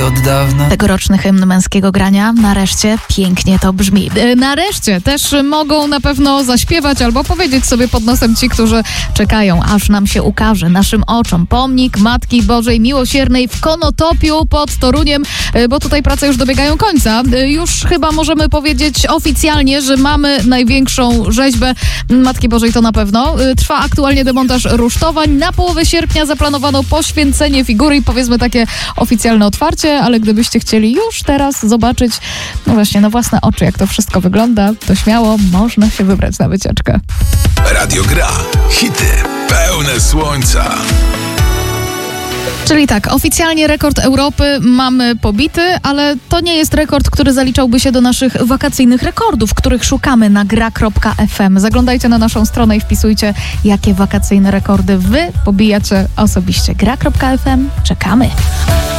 od dawna. Tegoroczny hymn męskiego grania nareszcie pięknie to brzmi. Nareszcie też mogą na pewno zaśpiewać albo powiedzieć sobie pod nosem ci, którzy czekają, aż nam się ukaże naszym oczom pomnik Matki Bożej Miłosiernej w Konotopiu pod Toruniem, bo tutaj prace już dobiegają końca. Już chyba możemy powiedzieć oficjalnie, że mamy największą rzeźbę Matki Bożej, to na pewno. Trwa aktualnie demontaż rusztowań. Na połowę sierpnia zaplanowano poświęcenie figury i powiedzmy takie oficjalne otwarcie, ale gdybyście chcieli już teraz zobaczyć, no właśnie na własne oczy, jak to wszystko wygląda, to śmiało można się wybrać na wycieczkę. Radio Gra. Hity pełne słońca. Czyli tak, oficjalnie rekord Europy mamy pobity, ale to nie jest rekord, który zaliczałby się do naszych wakacyjnych rekordów, których szukamy na gra.fm. Zaglądajcie na naszą stronę i wpisujcie, jakie wakacyjne rekordy wy pobijacie osobiście. Gra.fm, czekamy.